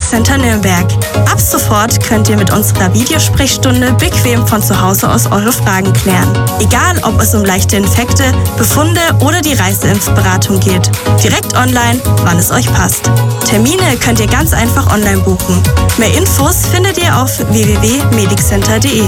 Center Nürnberg. Ab sofort könnt ihr mit unserer Videosprechstunde bequem von zu Hause aus eure Fragen klären. Egal, ob es um leichte Infekte, Befunde oder die Reiseimpfberatung geht. Direkt online, wann es euch passt. Termine könnt ihr ganz einfach online buchen. Mehr Infos findet ihr auf www.mediccenter.de.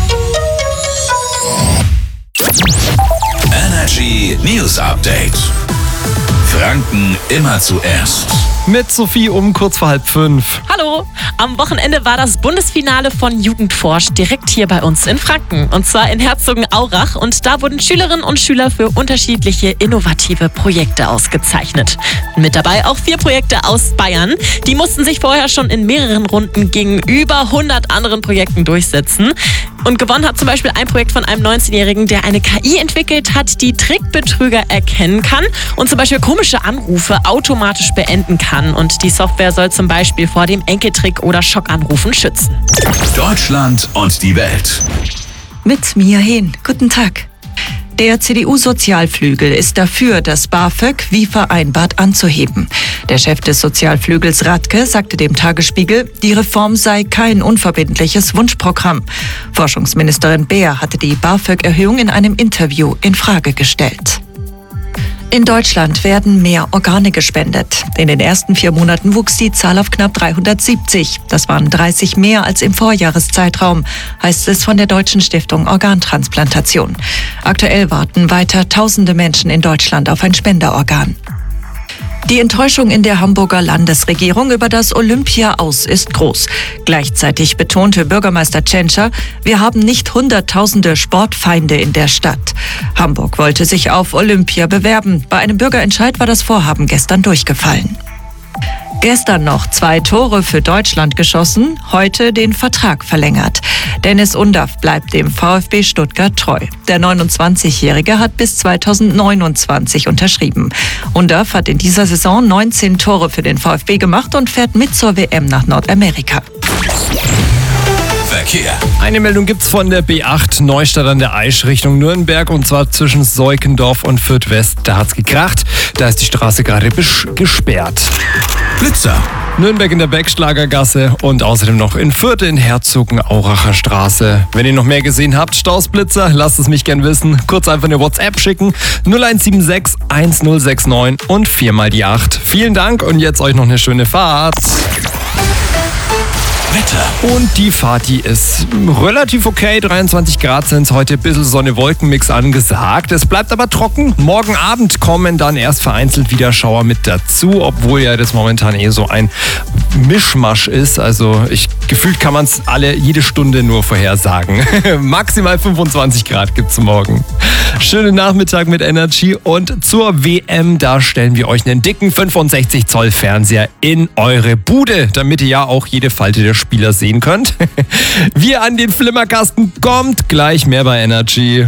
Energy News Update. Franken immer zuerst. Mit Sophie um kurz vor 4:30. Hallo! Am Wochenende war das Bundesfinale von Jugendforsch direkt hier bei uns in Franken. Und zwar in Herzogenaurach. Und da wurden Schülerinnen und Schüler für unterschiedliche innovative Projekte ausgezeichnet. Mit dabei auch 4 Projekte aus Bayern. Die mussten sich vorher schon in mehreren Runden gegen über 100 anderen Projekten durchsetzen. Und gewonnen hat zum Beispiel ein Projekt von einem 19-Jährigen, der eine KI entwickelt hat, die Trickbetrüger erkennen kann und zum Beispiel komische Anrufe automatisch beenden kann. Und die Software soll zum Beispiel vor dem Enkeltrick oder Schockanrufen schützen. Deutschland und die Welt. Mit Mia Hehn. Guten Tag. Der CDU-Sozialflügel ist dafür, das BAföG wie vereinbart anzuheben. Der Chef des Sozialflügels Radke sagte dem Tagesspiegel, die Reform sei kein unverbindliches Wunschprogramm. Forschungsministerin Beer hatte die BAföG-Erhöhung in einem Interview in Frage gestellt. In Deutschland werden mehr Organe gespendet. In den ersten 4 Monaten wuchs die Zahl auf knapp 370. Das waren 30 mehr als im Vorjahreszeitraum, heißt es von der Deutschen Stiftung Organtransplantation. Aktuell warten weiter tausende Menschen in Deutschland auf ein Spenderorgan. Die Enttäuschung in der Hamburger Landesregierung über das Olympia-Aus ist groß. Gleichzeitig betonte Bürgermeister Tschentscher, wir haben nicht hunderttausende Sportfeinde in der Stadt. Hamburg wollte sich auf Olympia bewerben. Bei einem Bürgerentscheid war das Vorhaben gestern durchgefallen. Gestern noch 2 Tore für Deutschland geschossen, heute den Vertrag verlängert. Dennis Undaff bleibt dem VfB Stuttgart treu. Der 29-Jährige hat bis 2029 unterschrieben. Undaff hat in dieser Saison 19 Tore für den VfB gemacht und fährt mit zur WM nach Nordamerika. Verkehr. Eine Meldung gibt's von der B8 Neustadt an der Aisch Richtung Nürnberg und zwar zwischen Seukendorf und Fürth West. Da hat's gekracht. Da ist die Straße gerade gesperrt. Blitzer. Nürnberg in der Beckschlagergasse und außerdem noch in Fürth in Herzogenauracher Straße. Wenn ihr noch mehr gesehen habt, Stausblitzer, lasst es mich gern wissen. Kurz einfach eine WhatsApp schicken. 0176 1069 und 4 mal die 8. Vielen Dank und jetzt euch noch eine schöne Fahrt. Wetter. Und die Fahrt, die ist relativ okay. 23 Grad sind heute, ein bisschen Sonne-Wolken-Mix angesagt. Es bleibt aber trocken. Morgen Abend kommen dann erst vereinzelt wieder Schauer mit dazu, obwohl ja das momentan so ein Mischmasch ist. Also gefühlt kann man es jede Stunde nur vorhersagen. Maximal 25 Grad gibt's morgen. Schönen Nachmittag mit Energy und zur WM, da stellen wir euch einen dicken 65 Zoll Fernseher in eure Bude, damit ihr ja auch jede Falte der Spieler sehen könnt. Wir an den Flimmerkasten, kommt gleich mehr bei Energy.